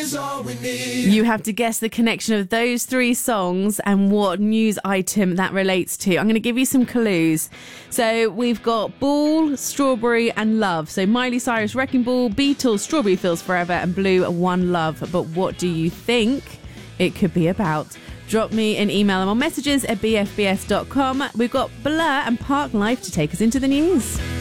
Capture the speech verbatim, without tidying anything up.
is all we need. You have to guess the connection of those three songs and what news item that relates to. I'm going to give you some clues. So we've got Ball, Strawberry and Love. So Miley Cyrus, Wrecking Ball, Beatles, Strawberry Fields Forever and Blue, One Love. But what do you think it could be about? Drop me an email and on messages at b f b s dot com. We've got Blur and Park Life to take us into the news.